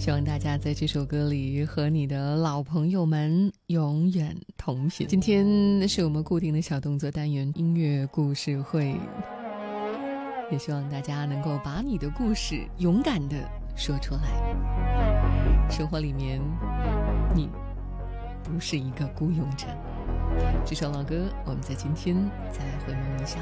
希望大家在这首歌里和你的老朋友们永远同行。今天是我们固定的小动作单元音乐故事会，也希望大家能够把你的故事勇敢地说出来。生活里面你不是一个孤勇者。这首老歌我们在今天再回眸一下。